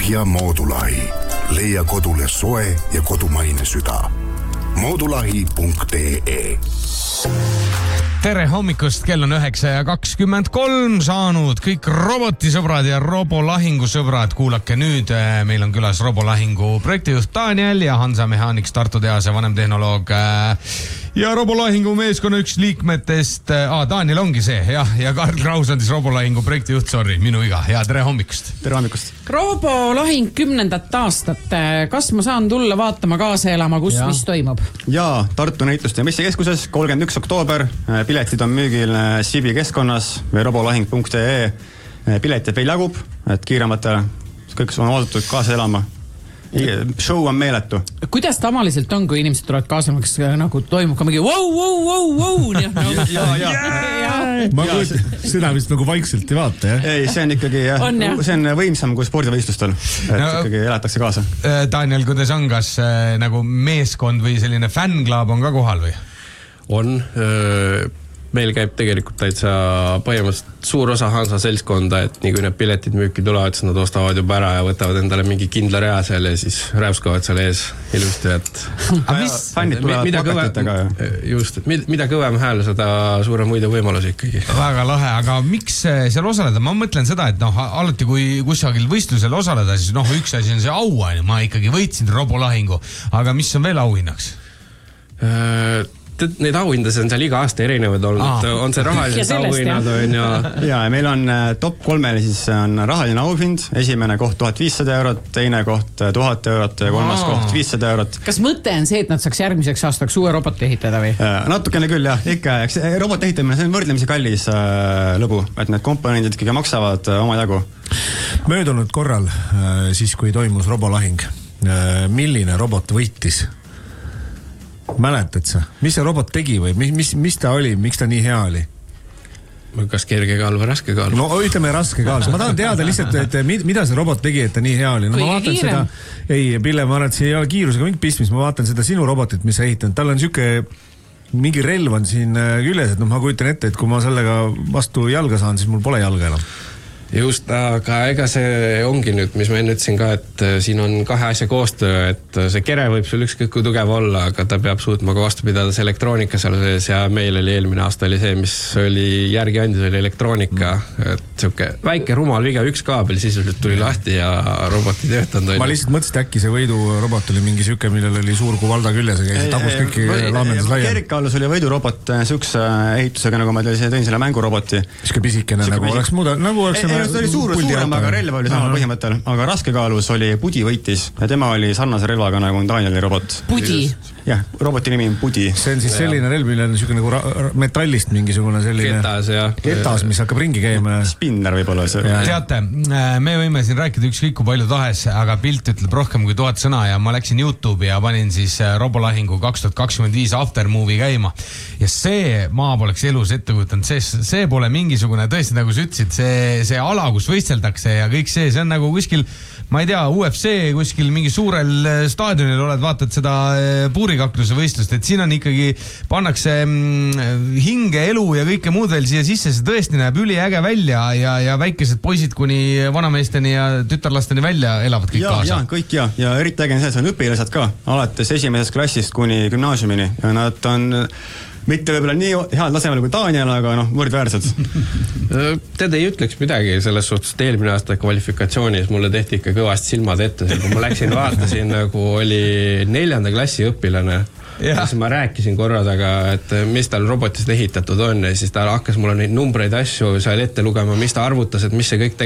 Lahja Moodulahi. Leia kodule soe ja kodumaine süda. Moodulahi.ee. Tere hommikust, kell on 9:23 saanud. Kõik robotisõbrad ja robolahingu sõbrad, kuulake nüüd. Meil on külas robolahingu projektijuht Daniel ja Hansa Mehaanik Tartu tehase vanemtehnoloog ja robolahingu meeskonna üks liikmetest. Daniel ongi see, jah. Ja Karl Kraus on siis robolahingu projektijuht, sorry, minu iga. Ja tere hommikust. Tere hommikust. Robolahing 10. aastat. Kas ma saan tulla vaatama, kaasa elama, kus, mis toimub? Jaa, Tartu näituste ja messikeskuses 31. oktoober. Piletid on müügil Sibi keskkonnas või robolahing.ee. Piletid veel jagub, et kiirematele kõik on oodatud kaasa elama. Show on meeletu. Kuidas tavaliselt on, kui inimesed tulevad kaasa, kas nagu toimub ka mingi wow. Ma seda vist nagu vaikselt ei vaata, jah? Ei, see on ikkagi see on võimsam kui spordivõistlustel, et ikkagi elatakse kaasa. Daniel, kuidas on, kas nagu meeskond või selline fännklaab on ka kohal või? On. Meil käib tegelikult täitsa põhimõtteliselt suur osa Hansa seltskonda, et nii kui need piletid müüki tulevad, siis nad ostavad juba ära ja võtavad endale mingi kindla rea seal ja siis räuskavad seal ees ilusti, et fännid tulevad pakatitega. Just, et mida kõvem hääl, seda suurem võidu võimalus ikkagi. Väga lahe, aga miks seal osaleda? Ma mõtlen seda, et alati kui kusagil võistlusel osaleda, siis üks asi on see auaine, ma ikkagi võitsin robolahingu, aga mis on veel auhinnaks? Neid auhindasi on seal iga aasta erinevad olnud, on see rahalised auhinnad ja meil on top 3 siis on rahaline auhind, esimene koht 1500 €, teine koht 1000 € ja kolmas koht 500 €. Kas mõte on see, et nad saaks järgmiseks aastaks uue roboti ehitada või? Natukene küll, jah, ikka, eks robot ehitamine, see on võrdlemisi kallis lõbu, et need komponendid ikkagi maksavad oma jagu. Möödunud korral, siis kui toimus robolahing, milline robot võitis? Mäletad sa? Mis see robot tegi või? Mis ta oli? Miks ta nii hea oli? Kas kerge kaal või raske kaal? No ütleme raske kaal. Ma tahan teada lihtsalt, et mida see robot tegi, et ta nii hea oli. No, ma vaatan seda, Pille, ma arvan, et see ei ole kiirusega mingi pistmis. Ma vaatan seda sinu robotit, mis sa ehitanud. Tal on siuke mingi relv on siin küljes, et ma kujutan ette, et kui ma sellega vastu jalga saan, siis mul pole jalga enam. Just, aga ega see ongi nüüd, mis ma enne ütlesin ka, et siin on kahe asja koostöö, et see kere võib sul ükskõik kui tugev olla, aga ta peab suutma ka vastu pidada see elektroonika seal sees ja meil oli eelmine aasta oli see, mis oli järgi andis, oli elektroonika, et siuke väike rumal viga, üks kaabel sisuliselt tuli lahti ja robot ei töötanud. Ma lihtsalt mõtlesin, et äkki see võidurobot oli mingi siuke, millel oli suur kuvalda küljes ja käis tabus kõiki laamendas laia. Kerikaalus oli võidurobot siukse ehitusega, nagu ma tõin selle mänguroboti. Siuke pisikene, nagu oleks see oli suurem, aga relv oli sama põhimõttel, aga raskekaalus oli Pudi võitis ja tema oli sarnase relvaga nagu Danieli robot. Pudi? Jah, roboti nimi on Pudi. See on siis selline relv, millel on siuke nagu metallist mingisugune selline ketas, mis hakkab ringi käima. Spinner võib-olla see. Teate, me võime siin rääkida ükskõik kui palju tahes, aga pilt ütleb rohkem kui 1000 sõna ja ma läksin YouTube'i ja panin siis robolahingu 2025 aftermovie käima. Ja see maa poleks elus ette kujutanud, see pole mingisugune, tõesti nagu sa ütlesid, see ala, kus võisteldakse ja kõik see on nagu kuskil, ma ei tea, UFC kuskil mingi suurel staadionil oled, vaatad seda puurikakluse võistlust, et siin on ikkagi, pannakse hinge, elu ja kõike muud veel siia sisse, see tõesti näeb üliäge välja ja väikesed poisid kuni vanameesteni ja tütarlasteni välja elavad kõik kaasa. Ja kõik ja eriti äge on see, et on õpilased ka, alates esimesest klassist kuni gümnaasiumini ja nad on mitte võib-olla nii head tasemel kui Daniel, aga võrdväärsed. Tead ei ütleks midagi selles suhtes, et eelmine aasta kvalifikatsioonis mulle tehti ikka kõvasti silmad ette. Kui ma läksin, vaatasin, nagu oli 4. klassi õpilane. Ja siis ma rääkisin korra taga, et mis tal robotist ehitatud on ja siis ta hakkas mulle neid numbreid asju seal ette lugema, mis ta arvutas, et mis see kõik